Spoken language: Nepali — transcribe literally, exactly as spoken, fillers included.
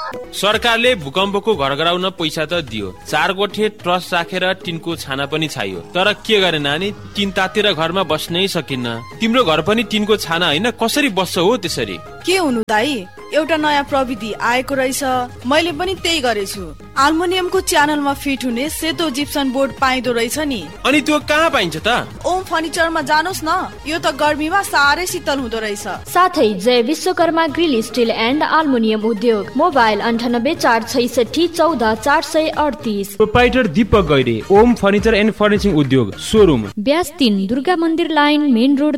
सरकारले भूकम्पको घर गराउन पैसा त दियो, चार गोठे ट्रस्ट राखेर टिनको छाना पनि छाइयो, तर के गरे नानी, टिन तातेर घरमा बस्नै सकिन्न। तिम्रो घर पनि टिनको छाना होइन, कसरी बस्छ हो त्यसरी? के हुनु दाई, एउटा नयाँ प्रविधि आएको रहेछ, मैले पनि त्यही गरेछु। आल्मुनियमको च्यानलमा फिट हुने सेतो जिप्सन बोर्ड पाइदो रहेछ नि। अनि त्यो कहाँ पाइन्छ त? ओम फर्निचरमा जानुहोस् न, यो त गर्मीमा साह्रै शीतल हुँदो रहेछ। साथै जय Vishwakarma grill still and aluminium उद्योग, मोबाइल अन्ठानब्बे चार छैसठी चौध चार सय अडतिस। Proprietor Deepak Gaire, Om furniture and फर्निचिङ उद्योग, सोरुम ब्यास तीन, दुर्गा मन्दिर लाइन, मेन रोड